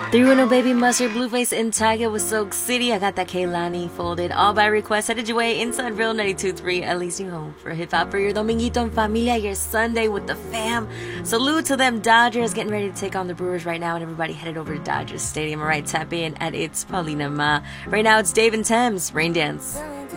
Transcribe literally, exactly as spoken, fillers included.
three one oh Baby Mustard, Blueface, and Tyga with Soak City. I got that Kehlani folded, all by request. Headed your way inside Real ninety-two point three, at least you home for hip hop for your Dominguito en Familia, your Sunday with the fam. Salute to them Dodgers getting ready to take on the Brewers right now, and everybody headed over to Dodgers Stadium. All right, tap in at It's Paulina Ma. Right now it's Dave and Thames, Rain Dance.